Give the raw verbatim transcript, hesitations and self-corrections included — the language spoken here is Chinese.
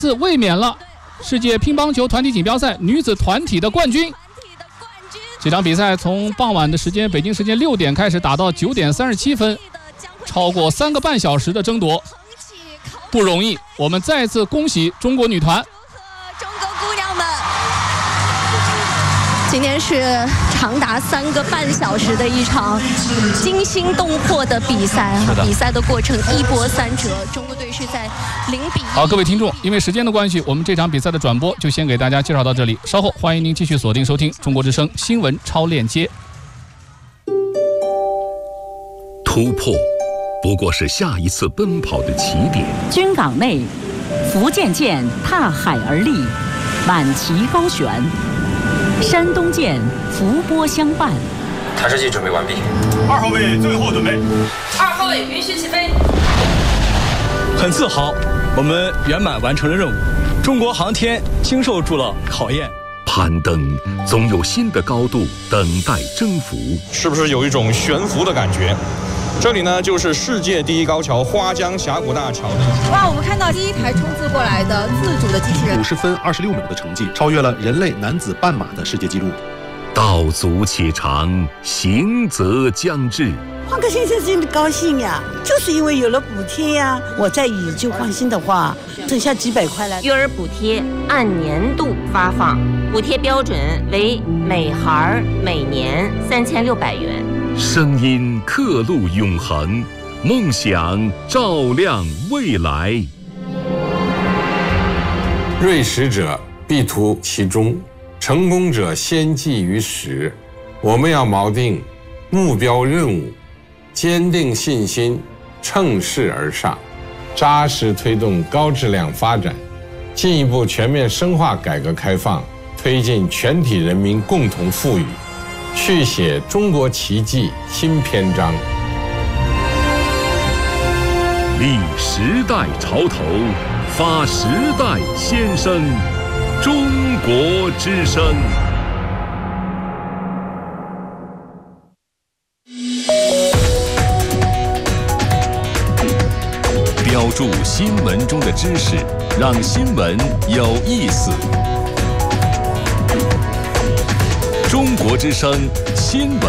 自卫冕了世界乒乓球团体锦标赛女子团体的冠军。这场比赛从傍晚的时间，北京时间六点开始，打到九点三十七分，超过三个半小时的争夺，不容易。我们再次恭喜中国女团。 中国姑娘们，今天是长达三个半小时的一场惊心动魄的比赛。比赛的过程一波三折，中国队是在零比一。 好，各位听众，因为时间的关系，我们这场比赛的转播就先给大家介绍到这里。稍后欢迎您继续锁定收听中国之声新闻超链接。 突破不过是下一次奔跑的起点。 军港内，福建舰踏海而立，满旗高悬；山东舰伏波相伴。 弹射器准备完毕。 二号位最后准备。 二号位允许起飞。 很自豪，我们圆满完成了任务。中国航天经受住了考验。 攀登总有新的高度等待征服。 是不是有一种悬浮的感觉？这里呢，就是世界第一高桥花江峡谷大桥。 哇，我们看到第一台冲刺过来的自主的机器人， 五十分二十六秒的成绩，超越了人类男子半马的世界纪录。 道阻且长，行则将至。 换个先生真的高兴呀，就是因为有了补贴呀。我在以就放心的话，省下几百块来。 育儿补贴按年度发放，补贴标准为每孩每年三千六百元。 声音刻录永恒，梦想照亮未来。 锐实者必图其中，成功者先记于始。我们要锚定目标任务，坚定信心，乘势而上，扎实推动高质量发展，进一步全面深化改革开放，推进全体人民共同富裕，续写中国奇迹新篇章。 立时代潮头，发时代先声，中国之声。标注新闻中的知识，让新闻有意思。中国之声新闻